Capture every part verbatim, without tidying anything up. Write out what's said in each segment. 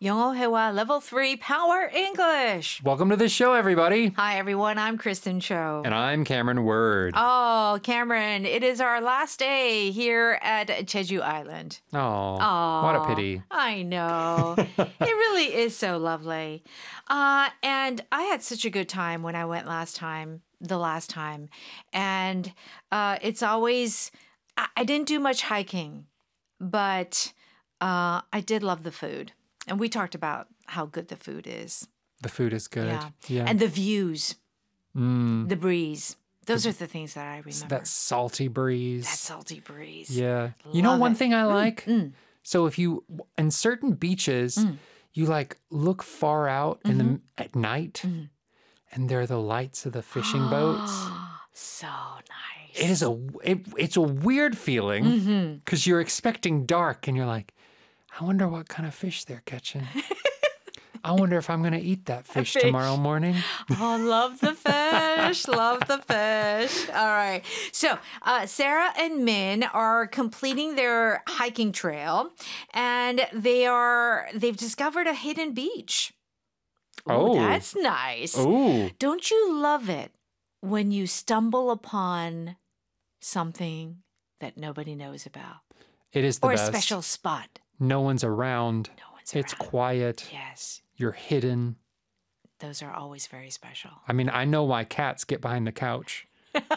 영어회화 Level three Power English. Welcome to the show, everybody. Hi, everyone. I'm Kristen Cho. And I'm Cameron Word. Oh, Cameron, it is our last day here at Jeju Island. Oh, Aw, what a pity. I know. It really is so lovely. Uh, and I had such a good time when I went last time, the last time. And uh, it's always, I, I didn't do much hiking, but uh, I did love the food. And we talked about how good the food is. The food is good. Yeah. yeah. And the views, mm, the breeze. Those are the things that I remember. that salty breeze. That salty breeze. Yeah. You know Love one it. thing I like? Mm. So if you, in certain beaches, Mm. you like look far out in Mm-hmm. the at night, Mm. and there are the lights of the fishing boats. So nice. It is a, it, it's a weird feeling because Mm-hmm. you're expecting dark, and you're like, I wonder what kind of fish they're catching. I wonder if I'm going to eat that fish, fish. tomorrow morning. Oh, love the fish. Love the fish. All right. So, uh, Sarah and Min are completing their hiking trail, and they are they've discovered a hidden beach. Ooh, Oh. that's nice. Ooh. Don't you love it when you stumble upon something that nobody knows about, It is the or best. a special spot? No one's around. No one's It's around. quiet. Yes, You're hidden. those are always very special. I mean, I know why cats get behind the couch.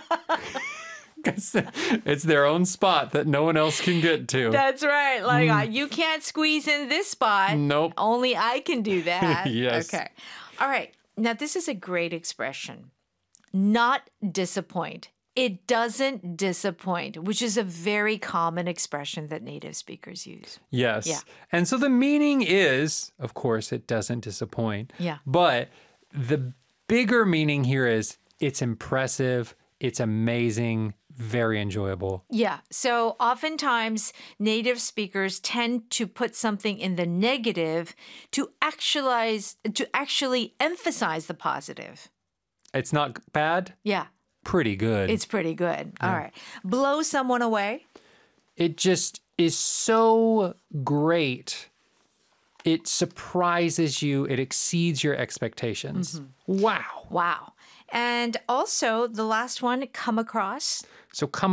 'Cause it's their own spot that no one else can get to. That's right. Like uh, you can't squeeze in this spot. Nope. Only I can do that. Yes. Okay. All right. Now this is a great expression. Not disappoint. It doesn't disappoint, which is a very common expression that native speakers use. Yes. Yeah. And so the meaning is, of course, it doesn't disappoint. Yeah. But the bigger meaning here is it's impressive, it's amazing, very enjoyable. Yeah. So oftentimes native speakers tend to put something in the negative to actualize, to actually emphasize the positive. It's not bad, Yeah. pretty good. It's pretty good. All right. Blow someone away. It just is so great. It surprises you. It exceeds your expectations. Wow. Wow. And also the last one, come across. So come